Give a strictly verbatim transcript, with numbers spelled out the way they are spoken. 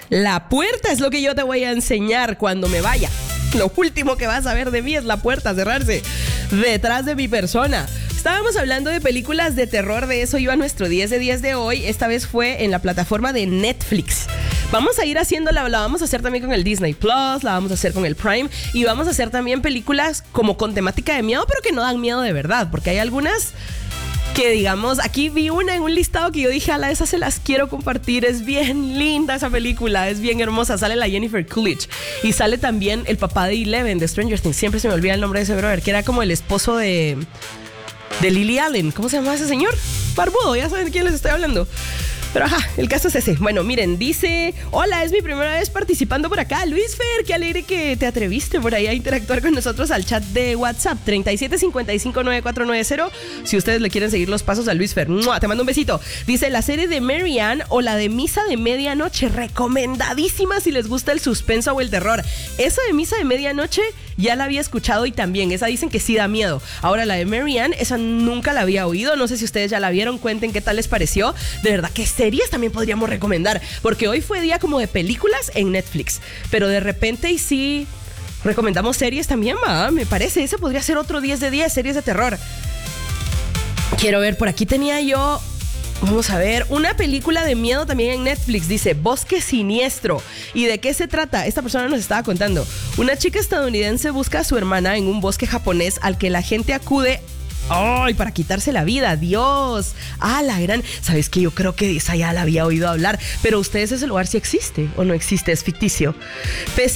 La puerta es lo que yo te voy a enseñar cuando me vaya. Lo último que vas a ver de mí es la puerta cerrarse detrás de mi persona. Estábamos hablando de películas de terror, de eso iba nuestro diez de diez de hoy. Esta vez fue en la plataforma de Netflix. Vamos a ir haciéndola, la vamos a hacer también con el Disney Plus, la vamos a hacer con el Prime y vamos a hacer también películas como con temática de miedo, pero que no dan miedo de verdad, porque hay algunas que, digamos, aquí vi una en un listado que yo dije, a la esa se las quiero compartir, es bien linda esa película, es bien hermosa, sale la Jennifer Coolidge y sale también el papá de Eleven de Stranger Things, siempre se me olvida el nombre de ese brother, que era como el esposo de, de Lily Allen, ¿cómo se llama ese señor? Barbudo, ya saben de quién les estoy hablando. Pero ajá, el caso es ese. Bueno, miren, dice: hola, es mi primera vez participando por acá. Luis Fer, qué alegre que te atreviste por ahí a interactuar con nosotros al chat de WhatsApp treinta y siete cincuenta y cinco nueve cuatro nueve cero. Si ustedes le quieren seguir los pasos a Luis Fer, ¡mua! Te mando un besito. Dice: la serie de Mary Ann o la de Misa de Medianoche, recomendadísima si les gusta el suspenso o el terror. Esa de Misa de Medianoche ya la había escuchado y también, esa dicen que sí da miedo. Ahora la de Mary Ann, esa nunca la había oído. No sé si ustedes ya la vieron, cuenten qué tal les pareció. De verdad que series también podríamos recomendar, porque hoy fue día como de películas en Netflix, pero de repente y sí recomendamos series también, ¿va? Me parece, ese podría ser otro diez de diez, series de terror. Quiero ver, por aquí tenía yo, vamos a ver, una película de miedo también en Netflix, dice Bosque Siniestro. ¿Y de qué se trata? Esta persona nos estaba contando. Una chica estadounidense busca a su hermana en un bosque japonés al que la gente acude ¡ay! Para quitarse la vida, Dios. Ah, la gran. ¿Sabes qué? Yo creo que esa ya la había oído hablar. Pero ustedes, ese lugar sí existe o no existe, es ficticio. Pese